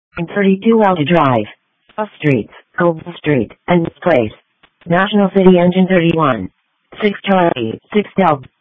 32 Elda Drive. Bus Streets, Cove Street, and Place. National City Engine 31. 6 Charlie, 6 Delta.